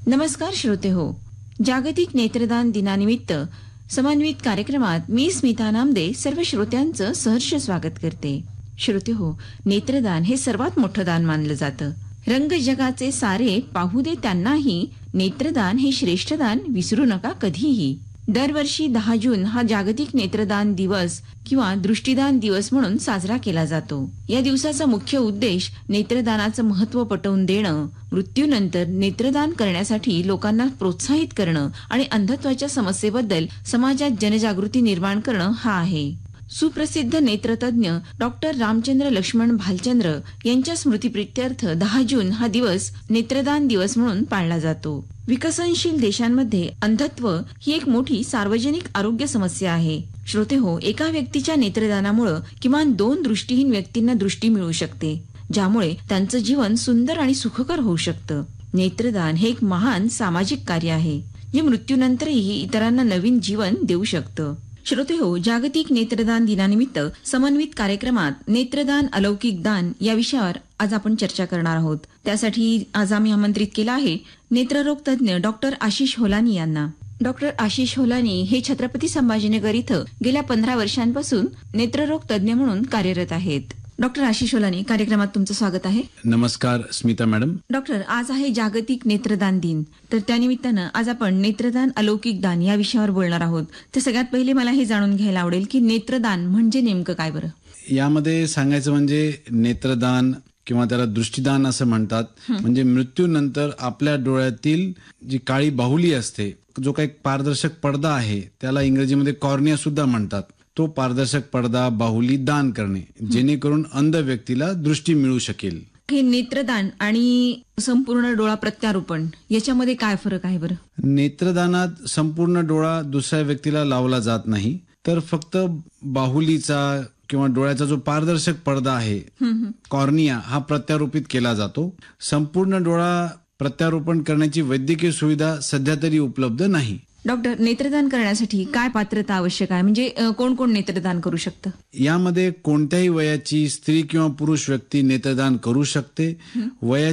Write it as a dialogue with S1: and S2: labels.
S1: नमस्कार श्रोते हो, जागतिक नेत्रदान दिनानिमित्त समन्वित कार्यक्रमात मी स्मिता नामदे सर्व श्रोत्यांचं सहर्ष स्वागत करते. श्रोते हो, नेत्रदान हे सर्वात मोठं दान मानलं जातं. रंग जगाचे सारे पाहू दे त्यांनाही, नेत्रदान हे श्रेष्ठ दान विसरू नका कधीही. दरवर्षी 10 जून हा जागतिक नेत्रदान दिवस किंवा दृष्टिदान दिवस म्हणून साजरा केला जातो. या दिवसाचा मुख्य उद्देश नेत्रदानाचं महत्त्व पटवून देणं, मृत्यूनंतर नेत्रदान करण्यासाठी लोकांना प्रोत्साहित करणं आणि अंधत्वाच्या समस्येबद्दल समाजात जनजागृती निर्माण करणं हा आहे. सुप्रसिद्ध नेत्रतज्ञ डॉक्टर रामचंद्र लक्ष्मण भालचंद्र यांच्या स्मृतिप्रित्यर्थ 10 जून हा दिवस नेत्रदान दिवस म्हणून पाळला जातो. विकसनशील देशांमध्ये अंधत्व ही एक मोठी सार्वजनिक आरोग्य समस्या आहे. श्रोते हो, एका व्यक्तीच्या नेत्रदानामुळे किमान 2 दृष्टीहीन व्यक्तींना दृष्टी मिळू शकते, ज्यामुळे त्यांचं जीवन सुंदर आणि सुखकर होऊ शकतं. नेत्रदान हे एक महान सामाजिक कार्य आहे, जे मृत्यूनंतरही इतरांना नवीन जीवन देऊ शकतं. श्रोते हो, जागतिक नेत्रदान दिनानिमित्त समन्वित कार्यक्रमात नेत्रदान अलौकिक दान या विषयावर आज आपण चर्चा करणार आहोत. त्यासाठी आज आम्ही आमंत्रित केलं आहे नेत्ररोग तज्ञ डॉक्टर आशिष होलानी यांना. डॉक्टर आशिष होलानी हे छत्रपती संभाजीनगर इथं गेल्या 15 वर्षांपासून नेत्ररोग तज्ञ म्हणून कार्यरत आहेत. डॉक्टर आशिष होलानी, कार्यक्रमात तुमचं स्वागत आहे.
S2: नमस्कार स्मिता मॅडम.
S1: डॉक्टर, आज आहे जागतिक नेत्रदान दिन, तर त्यानिमित्तानं आज आपण नेत्रदान अलौकिक दान या विषयावर बोलणार आहोत. तर सगळ्यात पहिले मला हे जाणून घ्यायला आवडेल की नेत्रदान म्हणजे नेमकं काय बरं?
S2: यामध्ये सांगायचं म्हणजे नेत्रदान किंवा त्याला दृष्टिदान असं म्हणतात. म्हणजे मृत्यूनंतर आपल्या डोळ्यातील जी काळी बाहुली असते, जो काही पारदर्शक पडदा आहे, त्याला इंग्रजीमध्ये कॉर्निया सुद्धा म्हणतात, तो पारदर्शक पडदा बाहुली दान करणे, जेणेकरून अंध व्यक्तीला दृष्टी मिळू शकेल.
S1: हे नेत्रदान आणि संपूर्ण डोळा प्रत्यारोपण याच्यामध्ये काय फरक आहे बरं?
S2: नेत्रदानात संपूर्ण डोळा दुसऱ्या व्यक्तीला लावला जात नाही, तर फक्त बाहुलीचा किंवा डोळ्याचा जो पारदर्शक पडदा आहे, कॉर्निया, हा प्रत्यारोपित केला जातो. संपूर्ण डोळा प्रत्यारोपण करण्याची वैद्यकीय सुविधा सध्या तरी उपलब्ध नाही.
S1: डॉक्टर, नेत्रदान करण्यासाठी काय पात्रता आवश्यक आहे? म्हणजे कोण कोण नेत्रदान करू शकतं?
S2: यामध्ये कोणत्याही वयाची स्त्री किंवा पुरुष व्यक्ती नेत्रदान करू शकते. वयाची